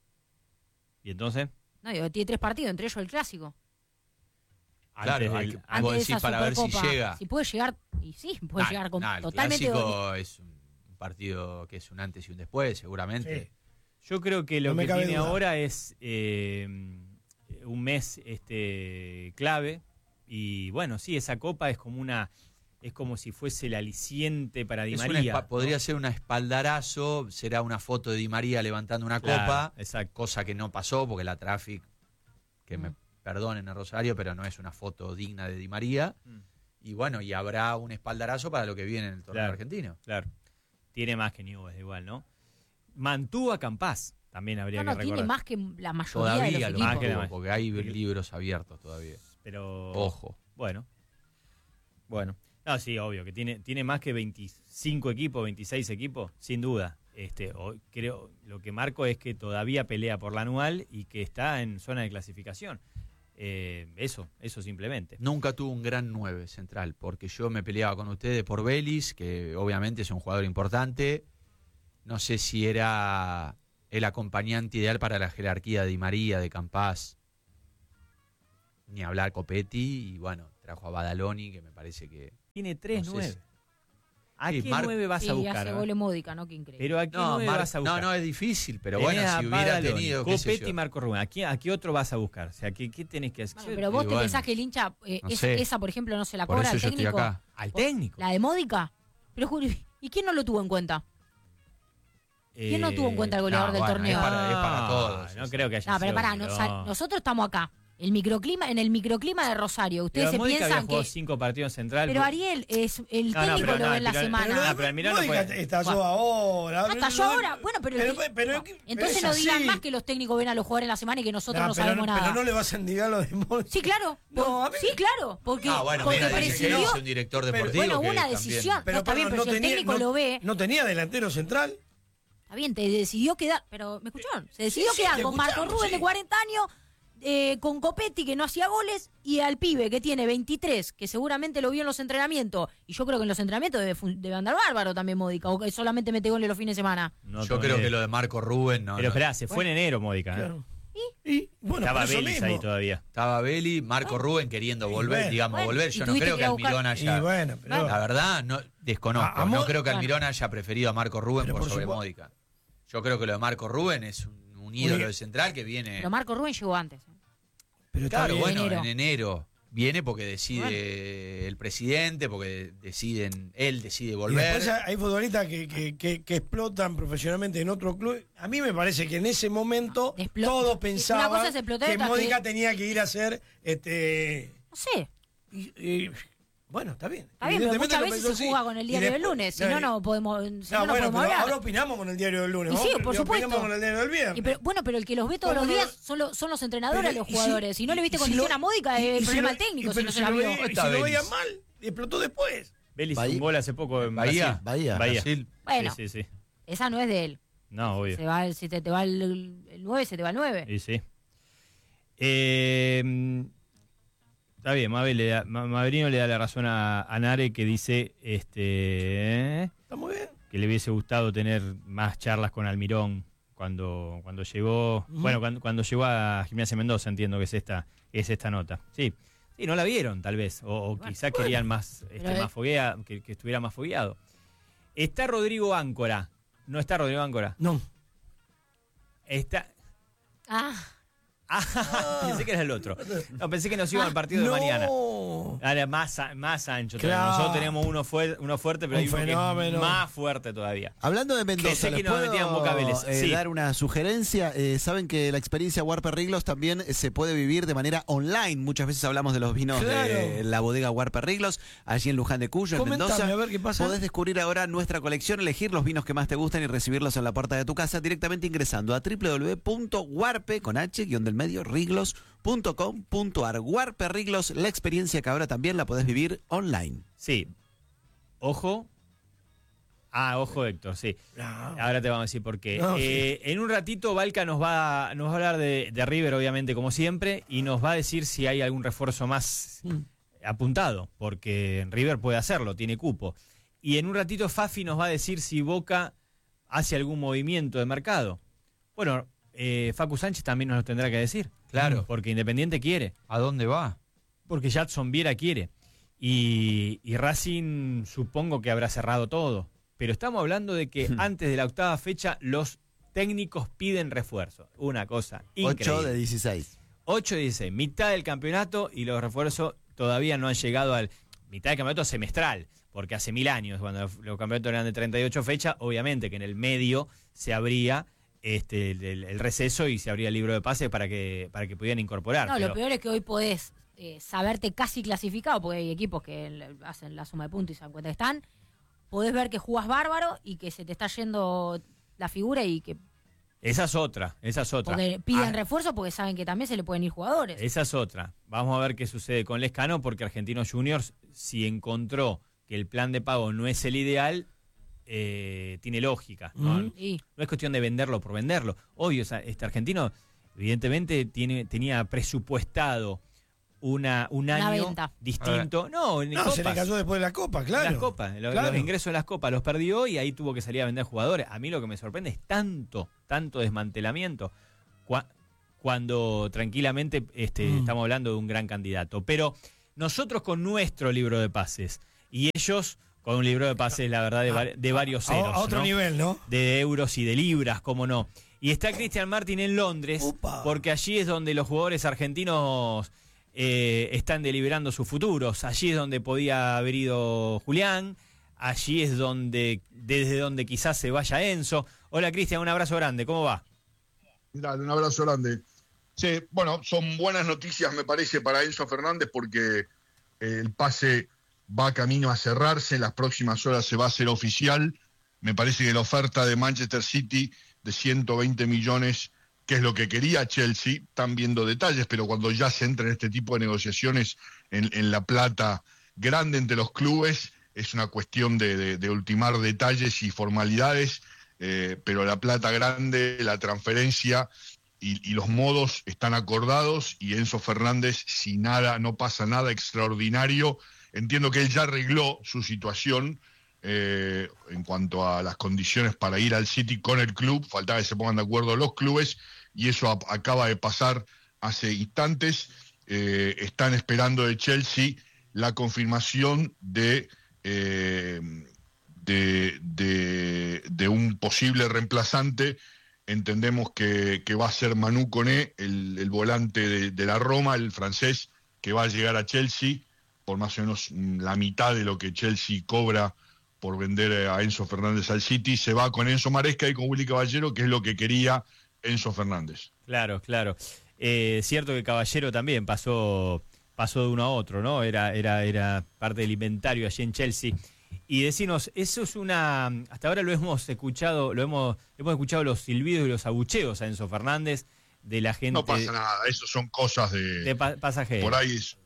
¿Y entonces? No, digo, tiene 3 partidos, entre ellos el clásico. Claro, Antes hay del- que- Antes vos de decís esa para ver si Supercopa. llega. Si puede llegar, y sí, puede Nah, llegar nah, el totalmente. clásico es un partido que es un antes y un después, seguramente. Sí. Yo creo que lo No me que cabe tiene duda. ahora es un mes clave. Y bueno, sí, esa copa es como si fuese el aliciente para Di Es un María. podría ser un espaldarazo, será una foto de Di María levantando una Claro, copa, exacto. cosa que no pasó porque la Traffic, que me perdonen a Rosario, pero no es una foto digna de Di María. Mm. Y bueno, y habrá un espaldarazo para lo que viene en el torneo Claro. argentino. Claro. Tiene más que Newell's igual, ¿no? Mantuvo a Campás, también habría No, que recordar. tiene más que la mayoría Todavía de lo los más equipos. que la mantuvo, más. porque hay libros abiertos todavía. Pero Ojo. Bueno. No, sí, obvio, que tiene más que 25 equipos, 26 equipos, sin duda. Creo, lo que marco es que todavía pelea por la anual y que está en zona de clasificación. Eso simplemente. Nunca tuvo un gran 9 central, porque yo me peleaba con ustedes por Vélez, que obviamente es un jugador importante. No sé si era el acompañante ideal para la jerarquía de Di María, de Campás. Ni hablar Copetti, y bueno, trajo a Badaloni, que me parece que... Tiene 3-9. No sé ¿A Sí, qué Mar- 9 vas Sí, a buscar? hace goles Módica, ¿no? Qué increíble. Pero ¿a qué No, 9 vas a buscar? no, es difícil, pero Tenés bueno, a si hubiera Padaloni, tenido, qué sé Copetti yo. y Marco Rubén. ¿A qué otro vas a buscar? O sea, ¿qué tenés que hacer? Bueno, pero vos Y te bueno, pensás que el hincha, no sé. esa, por ejemplo, no se la Por cobra eso al yo estoy técnico. acá. Al técnico. ¿La de Módica? Pero, ¿y quién no lo tuvo en cuenta? ¿Quién no tuvo en cuenta el goleador del bueno, torneo? es para todos. No creo que haya No, pero sido pará, goleador. nosotros estamos acá. En el microclima de Rosario. Ustedes Pero se Módica había piensan jugado que. 5 partidos central. Pero Ariel, el técnico pero lo ve en la pero- semana. pero Almirón no Módica puede. estalló ahora. Estalló ahora. Bueno, pero. Entonces es no digan así. más que los técnicos ven a los jugadores en la semana y que nosotros no sabemos Pero nada. no le vas a indicar lo de Módica. Sí, claro. No, a mí- Sí, claro. Porque, Bueno, porque mira, dice que presidió. dice un director deportivo Bueno, que una también- decisión. No, está bien, pero si el técnico lo ve. No tenía delantero central. Está bien, te decidió quedar. Pero, ¿me escucharon? Se decidió Sí, quedar te con Marco escuchamos, Rubén sí. de 40 años. Con Copetti, que no hacía goles, y al pibe que tiene 23, que seguramente lo vio en los entrenamientos, y yo creo que en los entrenamientos debe andar bárbaro también Módica, o que solamente mete goles los fines de semana. No Yo tengo creo idea. que lo de Marco Rubén no. Pero no. esperá, se fue en enero Módica. Claro. Y bueno, Estaba por eso Vélez mismo. ahí todavía. Estaba Beli, Marco Rubén queriendo Y volver, bueno. digamos, Bueno, volver. y Yo no tuviste creo que que ir a buscar- Almirón haya. Y bueno, pero La verdad, no desconozco. A No Mo- creo que Claro. Almirón haya preferido a Marco Rubén Pero por por sobre supuesto. Módica. Yo creo que lo de Marco Rubén es un ídolo de central que viene. Pero Marco Rubén llegó antes. pero está Claro, bien. bueno, enero. en enero. Viene porque decide el presidente, porque él decide Y volver. después hay futbolistas que explotan profesionalmente en otro club. A mí me parece que en ese momento todos Una pensaban cosa es explotar y que otra Módica que- tenía que ir a hacer No sé. bueno, está bien. Está bien, pero Evidentemente muchas lo veces pensó se así. juega con el Y diario del después- lunes. Si no, no podemos, si no, no bueno, podemos pero hablar. ahora opinamos con el diario del lunes. Y sí, Vamos, por y supuesto. opinamos con el diario del viernes. Pero el que los ve todos ¿Cómo los no? días son los entrenadores, Pero, los y jugadores. Si no le viste y condición lo- a Módica, y es el si problema lo- del técnico, si pero no si se la lo vio. veía- Está si lo Vélez. veían mal, explotó después. Vélez hizo Bahía. un gol hace poco en Bahía. Brasil. Bahía. Brasil. Bueno, Sí, sí, sí. esa no es de él. No, obvio. Si te va el 9, se te va el 9. Sí, sí. Está bien, Maverino le da la razón a Nare, que dice Está muy bien. que le hubiese gustado tener más charlas con Almirón cuando llegó. Bueno, cuando llegó a Gimnasia Mendoza, entiendo que es esta nota. Sí. Sí, no la vieron, tal vez. O quizá querían más, más que estuviera más fogueado. Está Rodrigo Áncora. ¿No está Rodrigo Áncora? No. Está. Ah, Pensé que era el otro. No, pensé que nos iba al partido de mañana. Ahora más ancho. todavía. Claro. Nosotros tenemos uno fuerte, pero hay Un uno que fenómeno. es más fuerte todavía. Hablando de Mendoza, Que sé que ¿les nos metían Boca Vélez. puedo Sí. dar una sugerencia? Saben que la experiencia Warper Riglos también se puede vivir de manera online. Muchas veces hablamos de los vinos de Claro. la bodega Warper Riglos, allí en Luján de Cuyo, en Comentame, Mendoza. a ver qué pasa. Podés descubrir ahora nuestra colección, elegir los vinos que más te gustan y recibirlos en la puerta de tu casa directamente ingresando a www.warpe, con H, guión del medio, riglos.com.ar. Warper Riglos, la experiencia que ahora también la podés vivir online. Sí. Ojo. Ojo, Héctor, sí. Ahora te vamos a decir por qué. No, sí. En un ratito Valca nos va a hablar de River, obviamente, como siempre, y nos va a decir si hay algún refuerzo más apuntado, porque River puede hacerlo, tiene cupo. Y en un ratito Fafi nos va a decir si Boca hace algún movimiento de mercado. Bueno, Facu Sánchez también nos lo tendrá que decir. Claro. Porque Independiente quiere. ¿A dónde va? Porque Jadson Viera quiere. Y Racing supongo que habrá cerrado todo. Pero estamos hablando de que antes de la 8ª fecha los técnicos piden refuerzo. Una cosa increíble. 8 de 16. 8 de 16, mitad del campeonato, y los refuerzos todavía no han llegado al mitad del campeonato semestral. Porque hace 1000 años, cuando los campeonatos eran de 38 fechas, obviamente que en el medio se abría el receso y se abría el libro de pases para que pudieran incorporar. no, Pero lo peor es que hoy podés saberte casi clasificado, porque hay equipos que hacen la suma de puntos y se dan cuenta que están. Podés ver que jugás bárbaro y que se te está yendo la figura y que esa es otra. porque piden refuerzo porque saben que también se le pueden ir jugadores. Esa es otra. Vamos a ver qué sucede con Lescano, porque Argentinos Juniors, si encontró que el plan de pago no es el ideal, tiene lógica. ¿no? Y No es cuestión de venderlo por venderlo. Obvio, este argentino evidentemente tenía presupuestado un año venta. distinto. No, en No, copas. se le cayó después de la Copa, claro. Las copas, Claro. los ingresos de las copas los perdió y ahí tuvo que salir a vender jugadores. A mí lo que me sorprende es tanto desmantelamiento cuando tranquilamente estamos hablando de un gran candidato. Pero nosotros con nuestro libro de pases y ellos Con un libro de pases, la verdad, de varios ceros. A otro ¿no? nivel, ¿no? De euros y de libras, cómo no. Y está Cristian Martin en Londres, porque allí es donde los jugadores argentinos están deliberando sus futuros. Allí es donde podía haber ido Julián, allí es desde donde quizás se vaya Enzo. Hola Cristian, un abrazo grande, ¿cómo va? Dale, un abrazo grande. Sí, bueno, son buenas noticias, me parece, para Enzo Fernández, porque el pase va camino a cerrarse, en las próximas horas se va a hacer oficial. Me parece que la oferta de Manchester City de 120 millones, que es lo que quería Chelsea, están viendo detalles, pero cuando ya se entra en este tipo de negociaciones en la plata grande entre los clubes, es una cuestión de ultimar detalles y formalidades, pero la plata grande, la transferencia y los modos están acordados, y Enzo Fernández, si no pasa nada extraordinario, entiendo que él ya arregló su situación en cuanto a las condiciones para ir al City con el club, faltaba que se pongan de acuerdo los clubes, y eso acaba de pasar hace instantes. Están esperando de Chelsea la confirmación de un posible reemplazante. Entendemos que va a ser Manu Koné, el volante de la Roma, el francés, que va a llegar a Chelsea por más o menos la mitad de lo que Chelsea cobra por vender a Enzo Fernández al City. Se va con Enzo Maresca y con Willy Caballero, que es lo que quería Enzo Fernández. Claro. Cierto que Caballero también pasó de uno a otro, ¿no? Era parte del inventario allí en Chelsea. Y decinos, eso es hasta ahora lo hemos escuchado, hemos escuchado los silbidos y los abucheos a Enzo Fernández de la gente. No pasa nada, eso son cosas de pasajeros. Por ahí es.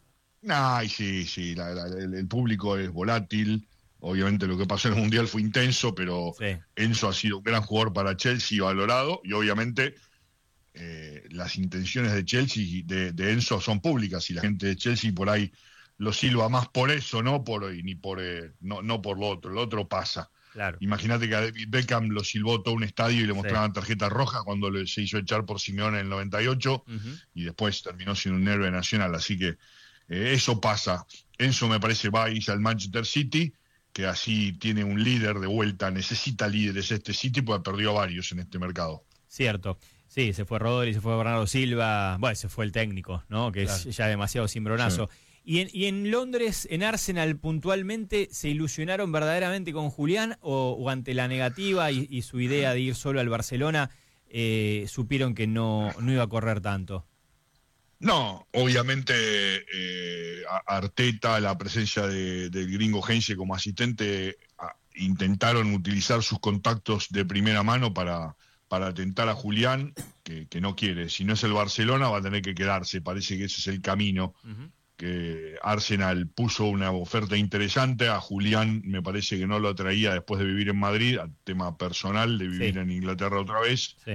Sí, el público es volátil. Obviamente lo que pasó en el Mundial fue intenso, pero sí. Enzo ha sido un gran jugador para Chelsea, valorado, y obviamente las intenciones de Chelsea, de Enzo, son públicas, y la gente de Chelsea por ahí lo silba más por eso, no por lo otro. Lo otro pasa. Claro. Imagínate que a David Beckham lo silbó todo un estadio y le mostraban tarjeta roja cuando se hizo echar por Simeone en el 98, y después terminó siendo un héroe nacional, así que eso pasa. Enzo, me parece, va a irse al Manchester City, que así tiene un líder de vuelta. Necesita líderes este City, porque perdió a varios en este mercado. Cierto. Sí, se fue Rodri, se fue Bernardo Silva, bueno, se fue el técnico, ¿no? Que claro, es ya demasiado cimbronazo. Sí. Y en Londres, en Arsenal puntualmente, ¿se ilusionaron verdaderamente con Julián o ante la negativa y su idea de ir solo al Barcelona, supieron que no iba a correr tanto? No, obviamente Arteta, la presencia del gringo Heinze como asistente, intentaron utilizar sus contactos de primera mano para atentar a Julián, que no quiere. Si no es el Barcelona, va a tener que quedarse. Parece que ese es el camino. Que Arsenal puso una oferta interesante. A Julián me parece que no lo atraía después de vivir en Madrid, al tema personal de vivir en Inglaterra otra vez. Sí.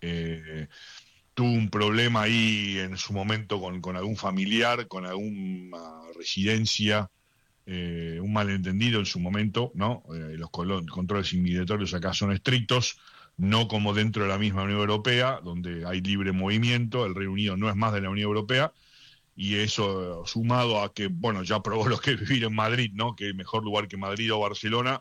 Tuvo un problema ahí en su momento con algún familiar, con alguna residencia, un malentendido en su momento, ¿no? Los controles inmigratorios acá son estrictos, no como dentro de la misma Unión Europea, donde hay libre movimiento. El Reino Unido no es más de la Unión Europea, y eso, sumado a que, bueno, ya probó lo que es vivir en Madrid, ¿no? Que es mejor lugar que Madrid o Barcelona,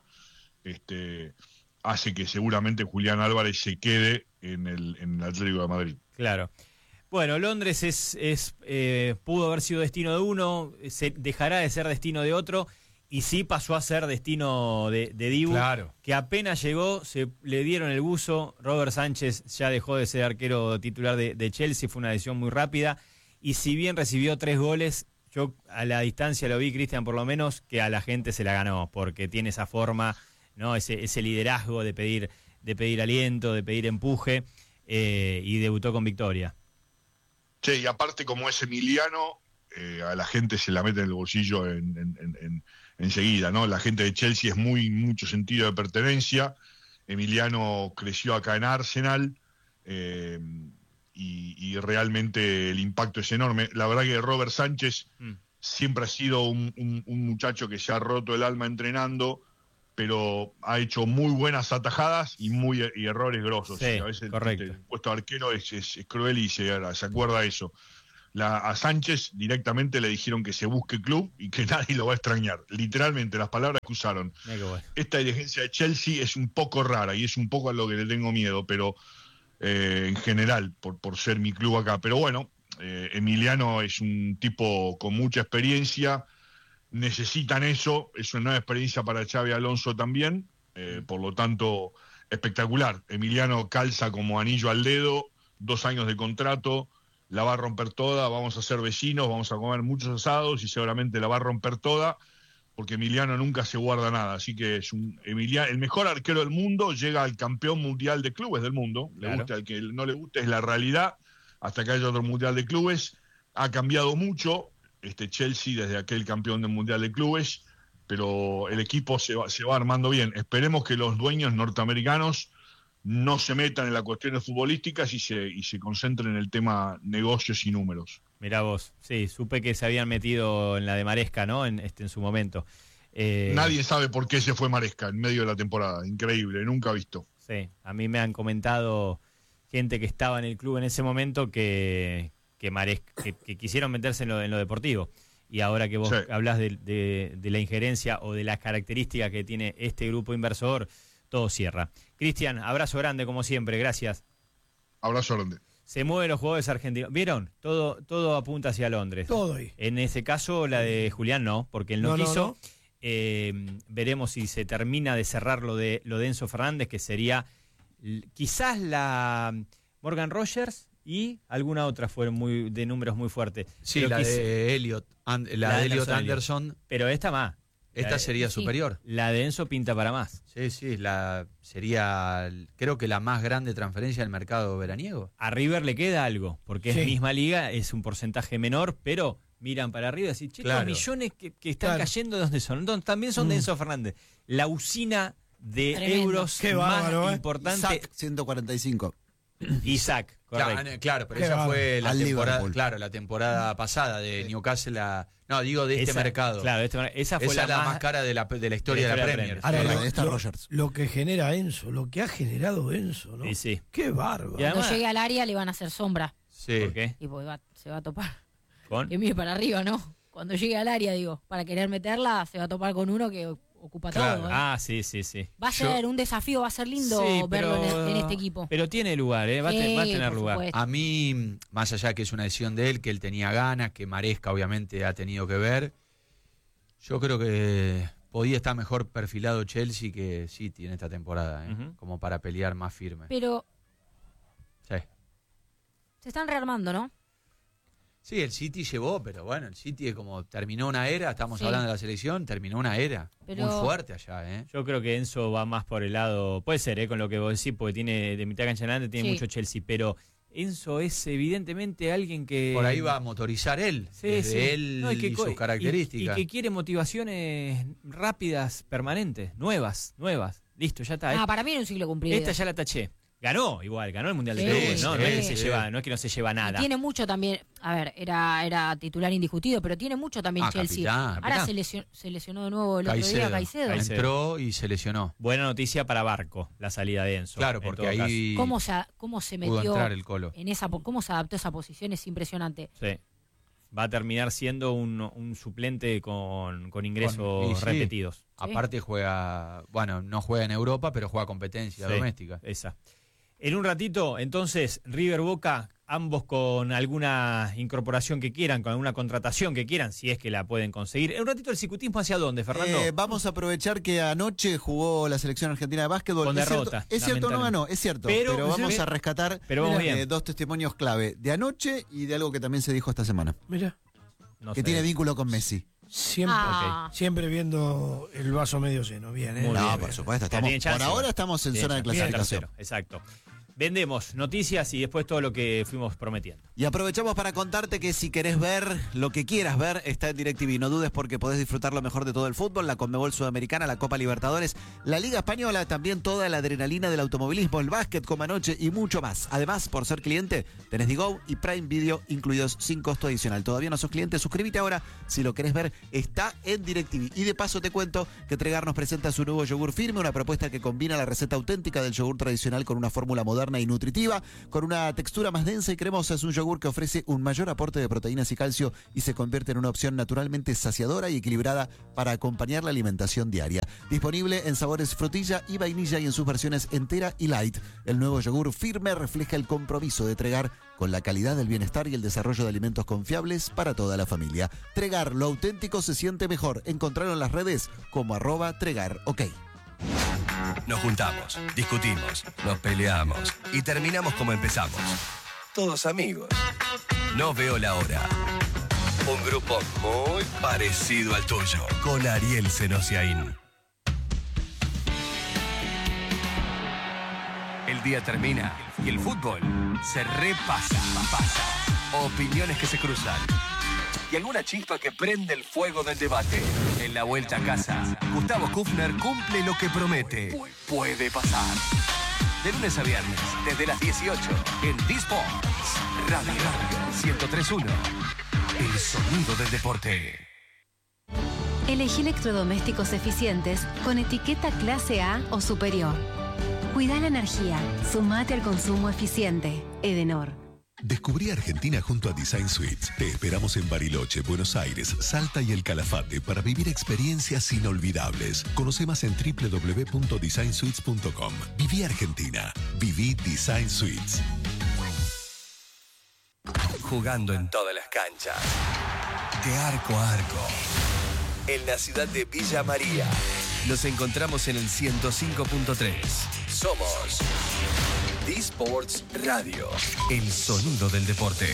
hace que seguramente Julián Álvarez se quede en el Atlético de Madrid. Claro. Bueno, Londres pudo haber sido destino de uno, dejará de ser destino de otro, y sí pasó a ser destino de Dibu, claro, que apenas llegó, le dieron el buzo. Robert Sánchez ya dejó de ser arquero titular de Chelsea, fue una decisión muy rápida, y si bien recibió 3 goles, yo a la distancia lo vi, Cristian, por lo menos, que a la gente se la ganó, porque tiene esa forma, ¿no? Ese liderazgo de pedir aliento, de pedir empuje, y debutó con victoria. Sí, y aparte, como es Emiliano, a la gente se la mete en el bolsillo enseguida, ¿no? La gente de Chelsea es mucho sentido de pertenencia. Emiliano creció acá en Arsenal, y realmente el impacto es enorme. La verdad que Robert Sánchez siempre ha sido un muchacho que se ha roto el alma entrenando, pero ha hecho muy buenas atajadas y errores grosos. Sí, a veces correcto. El puesto de arquero es cruel y se acuerda eso. A Sánchez directamente le dijeron que se busque club y que nadie lo va a extrañar. Literalmente, las palabras que usaron. Bueno. Esta dirigencia de Chelsea es un poco rara y es un poco a lo que le tengo miedo, pero en general, por ser mi club acá. Pero bueno, Emiliano es un tipo con mucha experiencia, necesitan eso, es una nueva experiencia para Xabi Alonso también, por lo tanto, espectacular. Emiliano calza como anillo al dedo, 2 años de contrato, la va a romper toda, vamos a ser vecinos, vamos a comer muchos asados y seguramente la va a romper toda, porque Emiliano nunca se guarda nada, así que es el mejor arquero del mundo, llega al campeón mundial de clubes del mundo, le gusta, al que no le guste es la realidad, hasta que haya otro mundial de clubes, ha cambiado mucho Chelsea desde aquel campeón del mundial de clubes, pero el equipo se va armando bien, esperemos que los dueños norteamericanos no se metan en las cuestiones futbolísticas y se concentren en el tema negocios y números. Mirá vos, sí, supe que se habían metido en la de Maresca, ¿no? En su momento. Nadie sabe por qué se fue Maresca en medio de la temporada, increíble, nunca visto. Sí, a mí me han comentado gente que estaba en el club en ese momento que quisieron meterse en lo deportivo. Y ahora que vos hablás de la injerencia o de las características que tiene este grupo inversor, todo cierra. Cristian, abrazo grande como siempre, gracias. Abrazo grande. Se mueven los jugadores argentinos. ¿Vieron? Todo apunta hacia Londres. Todo ahí. En ese caso, la de Julián no, porque él no quiso. Veremos si se termina de cerrar lo de Enzo Fernández, que sería quizás la Morgan Rogers y alguna otra fueron de números muy fuertes. Sí, pero la de Elliot, la de Elliot Anderson. Pero esta más. Esta sería superior. La de Enzo pinta para más. Sí, sería, creo que la más grande transferencia del mercado veraniego. A River le queda algo, porque es misma liga, es un porcentaje menor, pero miran para arriba y dicen, che, los millones que están cayendo, ¿de dónde son? También son de Enzo Fernández. La usina de euros más importante. Isaac, 145. Isaac, correcto. Claro, pero esa fue la temporada pasada de Newcastle. De este mercado. Claro, esa fue la más cara de la historia de la Premier. Ahora, lo que genera Enzo, lo que ha generado Enzo, ¿no? Sí. Qué bárbaro. Cuando llegue al área le van a hacer sombra. Sí. ¿Por qué? Y pues se va a topar. ¿Con? Que mire para arriba, ¿no? Cuando llegue al área, para querer meterla, se va a topar con uno que ocupa todo. Ah, sí. Va a ser un desafío, va a ser lindo verlo en este equipo. Pero tiene lugar, va a tener lugar. Supuesto. A mí, más allá que es una decisión de él, que él tenía ganas, que Maresca obviamente ha tenido que ver, yo creo que podía estar mejor perfilado Chelsea que City en esta temporada, como para pelear más firme. Pero sí. Se están rearmando, ¿no? Sí, el City llevó, pero bueno, el City como terminó una era, estamos hablando de la selección, terminó una era muy fuerte allá. Yo creo que Enzo va más por el lado, puede ser, con lo que vos decís, porque tiene de mitad cancha en adelante, tiene mucho Chelsea, pero Enzo es evidentemente alguien que... Por ahí va a motorizar él, él y sus características. Y que quiere motivaciones rápidas, permanentes, nuevas. Listo, ya está. Para mí era un ciclo cumplido. Esta ya la taché. Ganó el Mundial de Clubes, ¿no? No es que no se lleva nada. Y tiene mucho también, era titular indiscutido, pero tiene mucho también Chelsea. Capitán. Ahora se lesionó de nuevo el otro día Caicedo. Entró y se lesionó. Buena noticia para Barco, la salida de Enzo. Claro, porque ahí cómo se metió entrar el Colo. en cómo se adaptó a esa posición es impresionante. Sí. Va a terminar siendo un suplente con ingresos repetidos. Aparte no juega en Europa, pero juega competencia doméstica. Esa. En un ratito, entonces, River Boca, ambos con alguna incorporación que quieran, con alguna contratación que quieran, si es que la pueden conseguir. En un ratito, ¿el cicutismo hacia dónde, Fernando? Vamos a aprovechar que anoche jugó la selección argentina de básquetbol. Con derrota. Es cierto, no ganó, es cierto. Pero vamos a rescatar dos testimonios clave de anoche y de algo que también se dijo esta semana. Mira. Tiene vínculo con Messi. Siempre viendo el vaso medio lleno. Bien, ¿eh? Por supuesto. Por ahora estamos en zona de clasificación. Exacto. Vendemos noticias y después todo lo que fuimos prometiendo. Y aprovechamos para contarte que si querés ver lo que quieras ver, está en DirecTV. No dudes porque podés disfrutar lo mejor de todo el fútbol, la Conmebol Sudamericana, la Copa Libertadores, la Liga Española, también toda la adrenalina del automovilismo, el básquet como anoche y mucho más. Además, por ser cliente, tenés Digo y Prime Video incluidos sin costo adicional. Todavía no sos cliente, suscríbete ahora. Si lo querés ver, está en DirecTV. Y de paso te cuento que Tregar nos presenta su nuevo yogur firme, una propuesta que combina la receta auténtica del yogur tradicional con una fórmula moderna moderna y nutritiva. Con una textura más densa y cremosa, es un yogur que ofrece un mayor aporte de proteínas y calcio y se convierte en una opción naturalmente saciadora y equilibrada para acompañar la alimentación diaria. Disponible en sabores frutilla y vainilla y en sus versiones entera y light. El nuevo yogur firme refleja el compromiso de Tregar con la calidad del bienestar y el desarrollo de alimentos confiables para toda la familia. Tregar, lo auténtico se siente mejor. Encontrarlo en las redes como @TregarOK. Nos juntamos, discutimos, nos peleamos y terminamos como empezamos. Todos amigos. No veo la hora. Un grupo muy parecido al tuyo, con Ariel Senosiaín. El día termina y el fútbol se repasa. Opiniones que se cruzan y alguna chispa que prende el fuego del debate. En la vuelta a casa, Gustavo Kufner cumple lo que promete. Puede pasar. De lunes a viernes, desde las 18, en D-Sports, Radio 103.1. El sonido del deporte. Elegí electrodomésticos eficientes con etiqueta clase A o superior. Cuida la energía. Sumate al consumo eficiente. Edenor. Descubrí Argentina junto a Design Suites. Te esperamos en Bariloche, Buenos Aires, Salta y El Calafate para vivir experiencias inolvidables. Conoce más en www.designsuites.com. Viví Argentina. Viví Design Suites. Jugando en todas las canchas. De arco a arco. En la ciudad de Villa María. Nos encontramos en el 105.3. Somos D-Sports Radio. El sonido del deporte.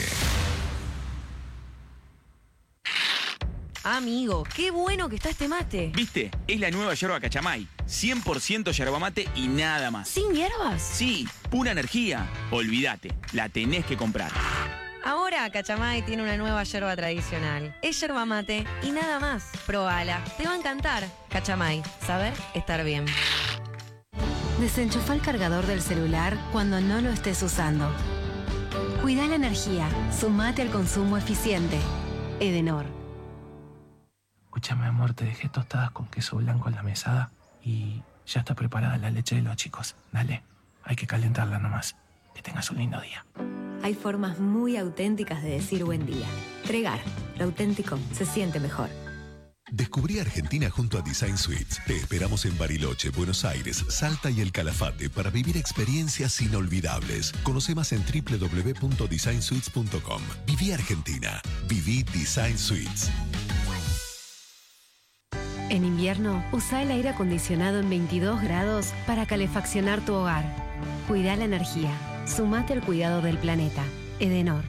Amigo, qué bueno que está este mate. ¿Viste? Es la nueva yerba Cachamay. 100% yerba mate y nada más. ¿Sin hierbas? Sí, pura energía. Olvídate, la tenés que comprar. Ahora Cachamay tiene una nueva yerba tradicional. Es yerba mate y nada más. Probala, te va a encantar. Cachamay, saber estar bien. Desenchufa el cargador del celular cuando no lo estés usando. Cuida la energía. Sumate al consumo eficiente. Edenor. Escúchame, amor, te dejé tostadas con queso blanco en la mesada y ya está preparada la leche de los chicos. Dale, hay que calentarla nomás. Que tengas un lindo día. Hay formas muy auténticas de decir buen día. Tregar, lo auténtico se siente mejor. Descubrí Argentina junto a Design Suites. Te esperamos en Bariloche, Buenos Aires, Salta y El Calafate para vivir experiencias inolvidables. Conoce más en www.designsuites.com. Viví Argentina. Viví Design Suites. En invierno, usa el aire acondicionado en 22 grados para calefaccionar tu hogar. Cuida la energía. Sumate al cuidado del planeta. Edenor.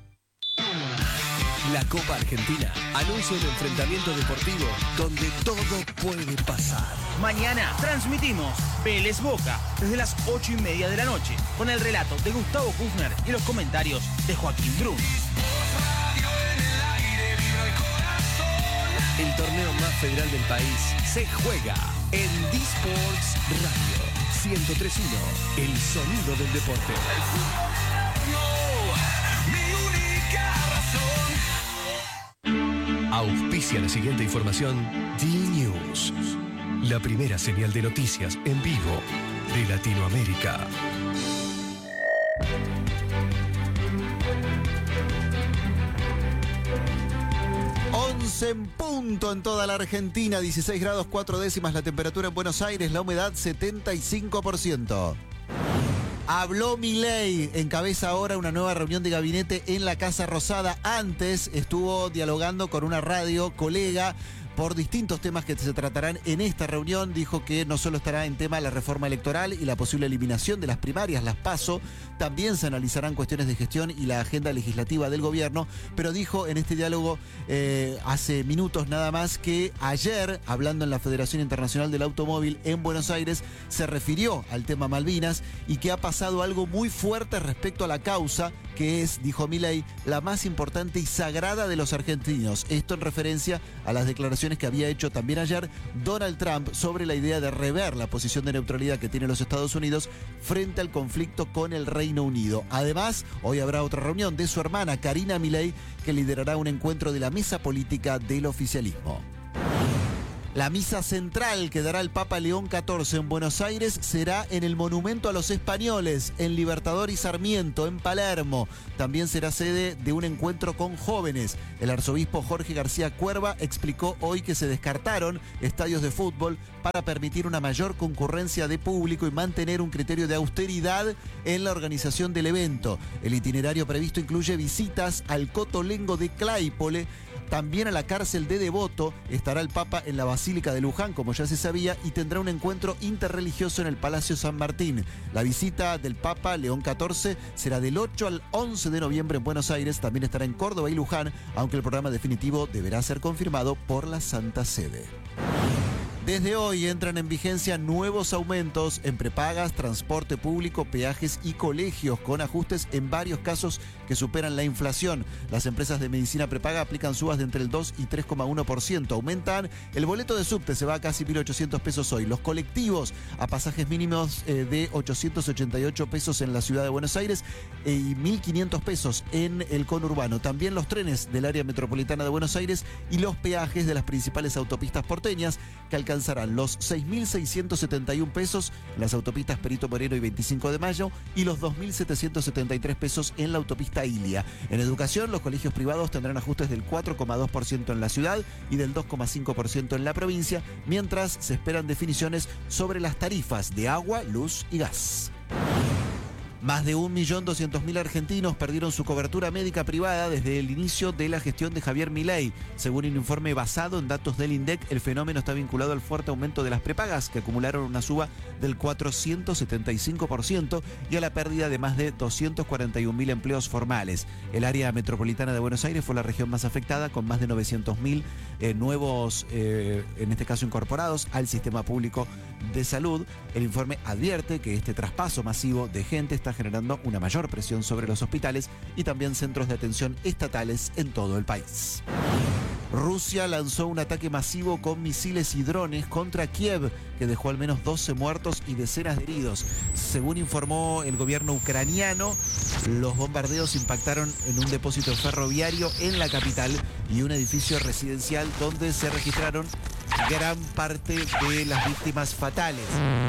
La Copa Argentina anuncia un enfrentamiento deportivo donde todo puede pasar. Mañana transmitimos Vélez Boca desde las 8:30 de la noche con el relato de Gustavo Kufner y los comentarios de Joaquín Brun. El torneo más federal del país se juega en D-Sports Radio 103.1. El sonido del deporte. Auspicia la siguiente información. D-News, la primera señal de noticias en vivo de Latinoamérica. En punto en toda la Argentina, 16 grados 4 décimas la temperatura en Buenos Aires, la humedad 75%. Habló Milei, encabeza ahora una nueva reunión de gabinete en la Casa Rosada. Antes estuvo dialogando con una radio colega por distintos temas que se tratarán en esta reunión. Dijo que no solo estará en tema la reforma electoral y la posible eliminación de las primarias, las PASO, también se analizarán cuestiones de gestión y la agenda legislativa del gobierno, pero dijo en este diálogo hace minutos nada más que ayer, hablando en la Federación Internacional del Automóvil en Buenos Aires, se refirió al tema Malvinas y que ha pasado algo muy fuerte respecto a la causa, que es, dijo Milei, la más importante y sagrada de los argentinos. Esto en referencia a las declaraciones que había hecho también ayer Donald Trump sobre la idea de rever la posición de neutralidad que tiene los Estados Unidos frente al conflicto con el Reino Unido. Además, hoy habrá otra reunión de su hermana Karina Milei, que liderará un encuentro de la mesa política del oficialismo. La misa central que dará el Papa León XIV en Buenos Aires será en el Monumento a los Españoles, en Libertador y Sarmiento, en Palermo. También será sede de un encuentro con jóvenes. El arzobispo Jorge García Cuerva explicó hoy que se descartaron estadios de fútbol para permitir una mayor concurrencia de público y mantener un criterio de austeridad en la organización del evento. El itinerario previsto incluye visitas al Cotolengo de Claypole. También a la cárcel de Devoto. Estará el Papa en la Basílica de Luján, como ya se sabía, y tendrá un encuentro interreligioso en el Palacio San Martín. La visita del Papa León XIV será del 8 al 11 de noviembre en Buenos Aires. También estará en Córdoba y Luján, aunque el programa definitivo deberá ser confirmado por la Santa Sede. Desde hoy entran en vigencia nuevos aumentos en prepagas, transporte público, peajes y colegios, con ajustes en varios casos que superan la inflación. Las empresas de medicina prepaga aplican subas de entre el 2 y 3,1%. Aumentan el boleto de subte, se va a casi 1.800 pesos hoy. Los colectivos a pasajes mínimos de 888 pesos en la ciudad de Buenos Aires y 1.500 pesos en el conurbano. También los trenes del área metropolitana de Buenos Aires y los peajes de las principales autopistas porteñas, que alcanzarán los 6.671 pesos en las autopistas Perito Moreno y 25 de Mayo y los 2.773 pesos en la autopista Ilia. En educación, los colegios privados tendrán ajustes del 4,2% en la ciudad y del 2,5% en la provincia, mientras se esperan definiciones sobre las tarifas de agua, luz y gas. Más de 1.200.000 argentinos perdieron su cobertura médica privada desde el inicio de la gestión de Javier Milei. Según un informe basado en datos del INDEC, el fenómeno está vinculado al fuerte aumento de las prepagas, que acumularon una suba del 475%, y a la pérdida de más de 241.000 empleos formales. El área metropolitana de Buenos Aires fue la región más afectada, con más de 900.000 nuevos, en este caso incorporados al sistema público de salud. El informe advierte que este traspaso masivo de gente está generando una mayor presión sobre los hospitales y también centros de atención estatales en todo el país. Rusia lanzó un ataque masivo con misiles y drones contra Kiev, que dejó al menos 12 muertos y decenas de heridos. Según informó el gobierno ucraniano, los bombardeos impactaron en un depósito ferroviario en la capital y un edificio residencial donde se registraron gran parte de las víctimas fatales.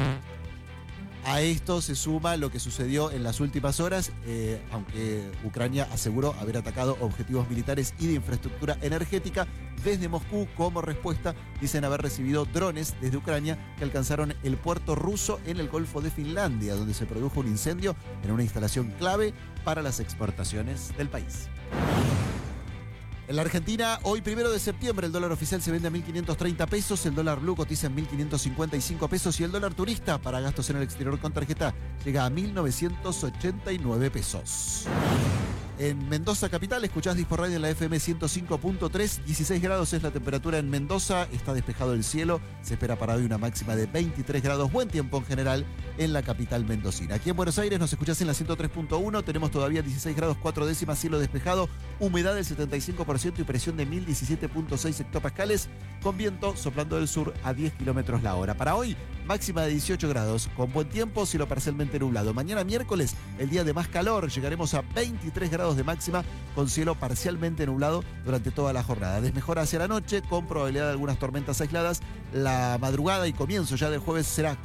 A esto se suma lo que sucedió en las últimas horas, aunque Ucrania aseguró haber atacado objetivos militares y de infraestructura energética. Desde Moscú, como respuesta, dicen haber recibido drones desde Ucrania que alcanzaron el puerto ruso en el Golfo de Finlandia, donde se produjo un incendio en una instalación clave para las exportaciones del país. En la Argentina, hoy 1 de septiembre, el dólar oficial se vende a 1.530 pesos, el dólar blue cotiza en 1.555 pesos y el dólar turista para gastos en el exterior con tarjeta llega a 1.989 pesos. En Mendoza capital, escuchás Dispo Radio en la FM 105.3, 16 grados es la temperatura en Mendoza, está despejado el cielo, se espera para hoy una máxima de 23 grados, buen tiempo en general en la capital mendocina. Aquí en Buenos Aires nos escuchás en la 103.1, tenemos todavía 16 grados 4 décimas, cielo despejado, humedad del 75% y presión de 1017.6 hectopascales, con viento soplando del sur a 10 kilómetros la hora. Para hoy, máxima de 18 grados, con buen tiempo, cielo parcialmente nublado. Mañana miércoles, el día de más calor, llegaremos a 23 grados de máxima, con cielo parcialmente nublado durante toda la jornada. Desmejora hacia la noche, con probabilidad de algunas tormentas aisladas. La madrugada y comienzo ya del jueves será